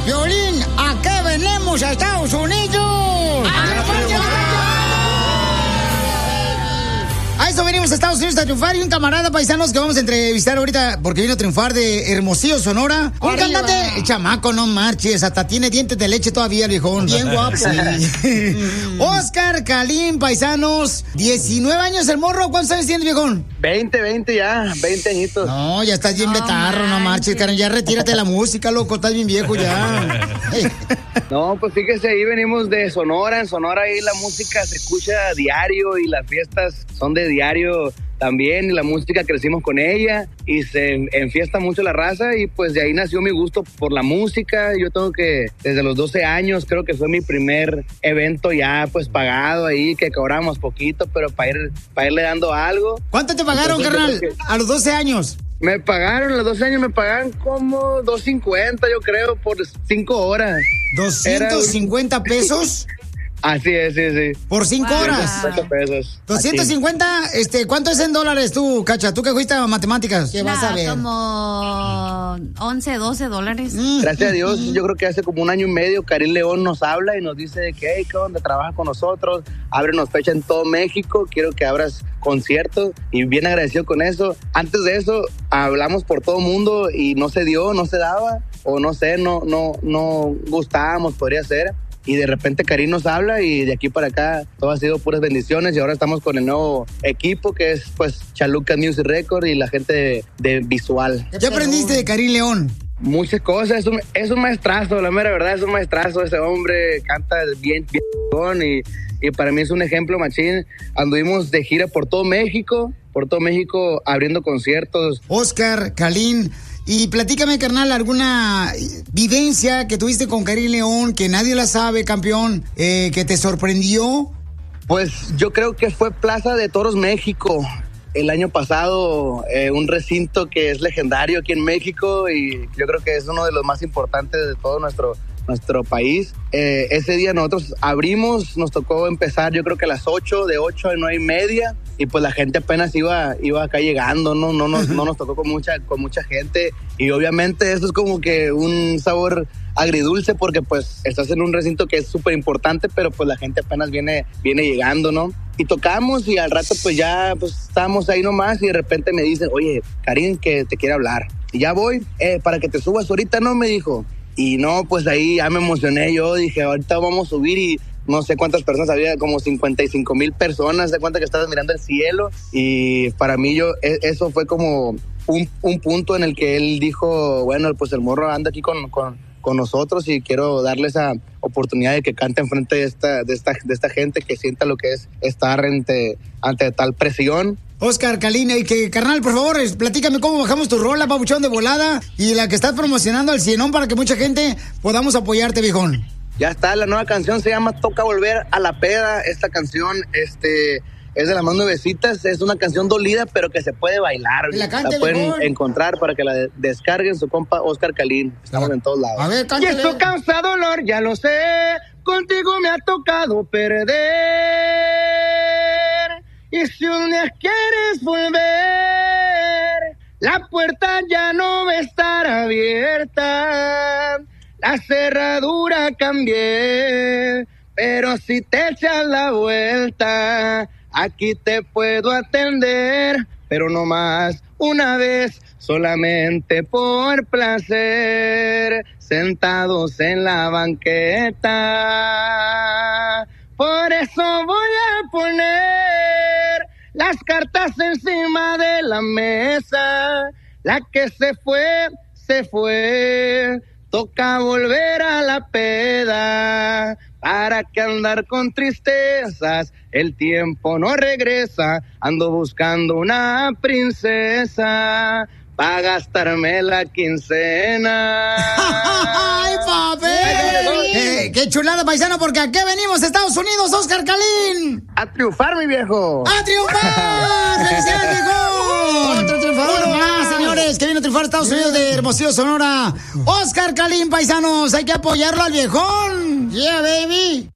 Violín, ¿a qué venimos a Estados Unidos? A eso venimos a Estados Unidos a triunfar. Y un camarada, paisanos, que vamos a entrevistar ahorita porque vino a triunfar de Hermosillo, Sonora. Un cantante, chamaco, no marches, hasta tiene dientes de leche todavía, viejón. Bien guapo. Sí. Oscar Calín, paisanos, 19 años el morro. ¿Cuántos años tienes, viejón? 20 ya, 20 añitos. No, ya estás bien betarro, no marches, Karen. Ya retírate de la música, loco, estás bien viejo ya. No, pues fíjese, ahí venimos de Sonora. En Sonora ahí la música se escucha a diario y las fiestas son de diario también, y la música crecimos con ella y se enfiesta mucho la raza, y pues de ahí nació mi gusto por la música. Yo tengo que, desde los 12 años, creo que fue mi primer evento ya pues pagado ahí, que cobramos poquito, pero para irle dando algo. ¿Cuánto te pagaron, carnal, a los 12 años? Me pagaron, a los 12 años me pagaban como $2.50, yo creo, por 5 horas. ¿250 pesos? Así es, sí. ¿Por 5 horas? 250 pesos. 250, ¿cuánto es en dólares tú, Cacha? ¿Tú que fuiste a matemáticas? ¿Qué vas a ver? Como 11, 12 dólares. Gracias a Dios, yo creo que hace como 1 año y medio Karim León nos habla y nos dice que, hey, ¿qué onda? Trabaja con nosotros, ábrenos fecha en todo México, quiero que abras conciertos, y bien agradecido con eso. Antes de eso, hablamos por todo el mundo y no se dio, no se daba, o no sé, no gustábamos, podría ser. Y de repente Karim nos habla y de aquí para acá todo ha sido puras bendiciones, y ahora estamos con el nuevo equipo que es pues Chaluca Music Record y la gente de visual. ¿Qué aprendiste de Karim León? Muchas cosas, es un maestrazo, la mera verdad, es un maestrazo. Ese hombre canta bien y para mí es un ejemplo machín. Anduvimos de gira por todo México abriendo conciertos. Oscar Calín, y platícame, carnal, alguna vivencia que tuviste con Karim León que nadie la sabe, campeón, que te sorprendió. Pues yo creo que fue Plaza de Toros México el año pasado, un recinto que es legendario aquí en México, y yo creo que es uno de los más importantes de todo nuestro país. Ese día nosotros abrimos, nos tocó empezar yo creo que a las 8, de 8 a 9:30, y pues la gente apenas iba acá llegando, no nos tocó con mucha gente, y obviamente eso es como que un sabor agridulce, porque pues estás en un recinto que es súper importante, pero pues la gente apenas viene llegando, ¿no? Y tocamos, y al rato pues ya pues estábamos ahí nomás, y de repente me dicen, oye, Karim, que te quiere hablar. Y ya voy, para que te subas ahorita, ¿no? Me dijo. Y no, pues ahí ya me emocioné, yo dije, ahorita vamos a subir, y no sé cuántas personas había, como 55,000 personas, de cuenta que estabas mirando el cielo, y para mí eso fue como un punto en el que él dijo, bueno, pues el morro anda aquí con nosotros, y quiero darle esa oportunidad de que cante enfrente de esta gente, que sienta lo que es estar ante tal presión. Oscar Calín, y que, carnal, por favor, platícame cómo bajamos tu rola, papuchón, de volada, y la que estás promocionando al cienón para que mucha gente podamos apoyarte, viejón. Ya está, la nueva canción se llama Toca Volver a la Peda. Esta canción, es de las más nuevecitas, es una canción dolida, pero que se puede bailar. La pueden encontrar para que la descarguen, su compa Oscar Calín. Estamos en todos lados. A ver, cántale. Y esto causa dolor, ya lo sé, contigo me ha tocado perder. Y si un día quieres volver, la puerta ya no va a estar abierta. La cerradura cambié, pero si te echas la vuelta, aquí te puedo atender, pero no más una vez, solamente por placer, sentados en la banqueta. Por eso voy a poner las cartas encima de la mesa. La que se fue, se fue. Toca volver a la peda. ¿Para qué andar con tristezas? El tiempo no regresa. Ando buscando una princesa para gastarme la quincena. ¡Ay, papi! ¡Qué chulada, paisano! Porque aquí venimos, Estados Unidos, Oscar Calín. ¡A triunfar, mi viejo! ¡A triunfar! ¡Felicidades, viejo! ¡Otro triunfador más, señores! Que viene a triunfar a Estados Unidos de Hermosillo, Sonora. Oscar Calín, paisanos. Hay que apoyarlo al viejón. ¡Yeah, baby!